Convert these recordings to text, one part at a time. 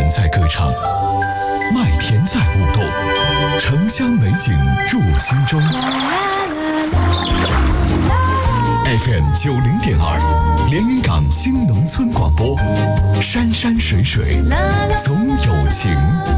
在歌唱，麦田在舞动，城乡美景入心中。FM 90.2，连云港新农村广播，山山水水总有情。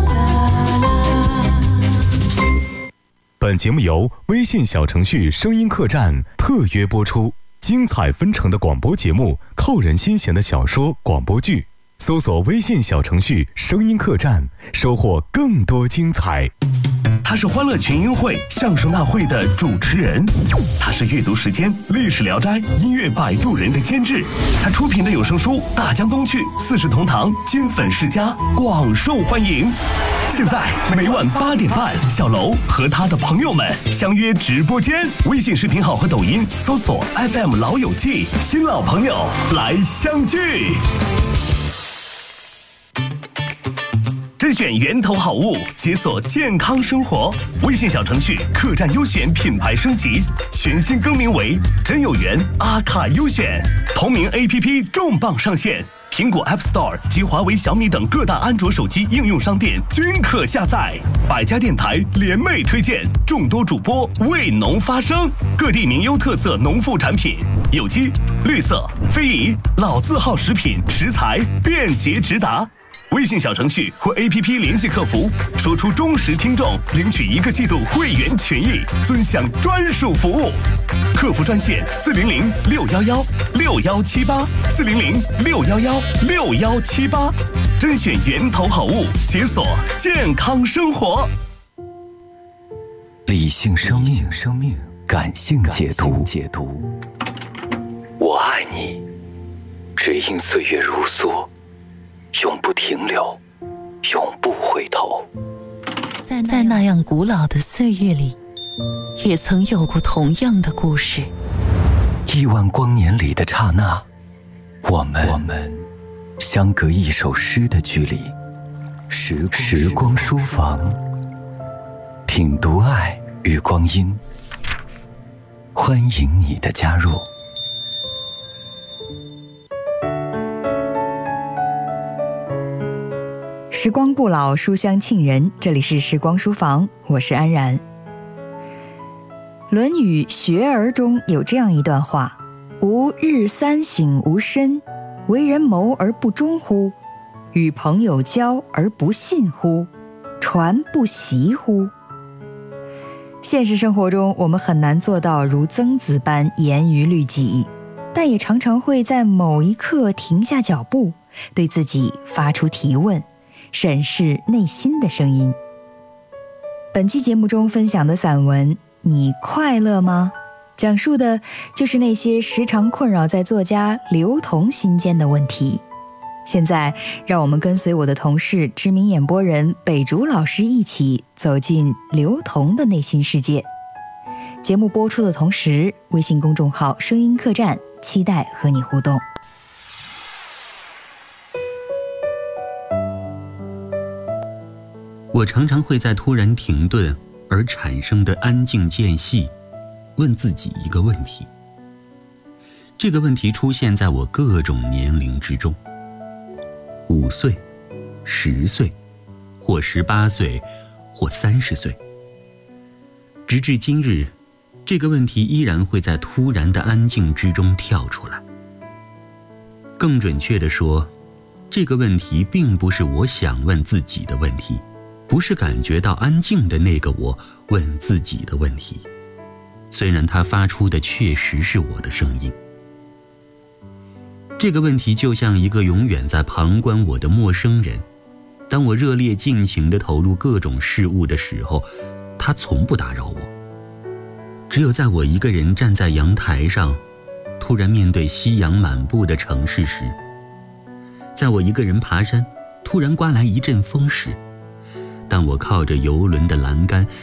本节目由微信小程序声音客栈特约播出，精彩纷呈的广播节目，扣人心弦的小说广播剧，搜索微信小程序声音客栈，收获更多精彩。 他是欢乐群英会相声大会的主持人，他是阅读时间历史聊斋音乐摆渡人的监制，他出品的有声书大江东去四世同堂金粉世家广受欢迎。现在每晚8点半，小楼和他的朋友们相约直播间，微信视频号和抖音搜索 FM 老友记，新老朋友来相聚。甄选源头好物，解锁健康生活。微信小程序客栈优选品牌升级，全新更名为真有缘阿卡优选。同名 APP 重磅上线，苹果 App Store 及华为、小米等各大安卓手机应用商店均可下载。百家电台联袂推荐，众多主播为农发声，各地名优特色农副产品，有机、绿色、非遗、老字号食品食材便捷直达。微信小程序或 APP 联系客服，说出忠实听众领取1个季度会员权益，尊享专属服务。客服专线400-611-6118，400-611-6118，甄选源头好物，解锁健康生活。 理性生命，感性解读。我爱你，只因岁月如梭，永不停留，永不回头。 在那样古老的岁月里，也曾有过同样的故事。 亿万光年里的刹那，我们相隔一首诗的距离。时光书房，品读爱与光阴，欢迎你的加入。 时光不老，书香沁人，这里是时光书房，我是安然。《论语·学而》中有这样一段话：吾日三省吾身，为人谋而不忠乎？与朋友交而不信乎？传不习乎？现实生活中，我们很难做到如曾子般严于律己，但也常常会在某一刻停下脚步，对自己发出提问，审视内心的声音。本期节目中分享的散文《你快乐吗》，讲述的就是那些时常困扰在作家刘同心间的问题。现在让我们跟随我的同事知名演播人北竹老师一起走进刘同的内心世界。节目播出的同时，微信公众号声音客栈期待和你互动。 我常常会在突然停顿而产生的安静间隙，问自己一个问题。这个问题出现在我各种年龄之中，5岁、10岁，或18岁，或30岁。直至今日，这个问题依然会在突然的安静之中跳出来。更准确地说，这个问题并不是我想问自己的问题，不是感觉到安静的那个我问自己的问题，虽然它发出的确实是我的声音。这个问题就像一个永远在旁观我的陌生人，当我热烈尽情地投入各种事物的时候，他从不打扰我。只有在我一个人站在阳台上，突然面对夕阳满布的城市时，在我一个人爬山，突然刮来一阵风时，当我靠着游轮的栏杆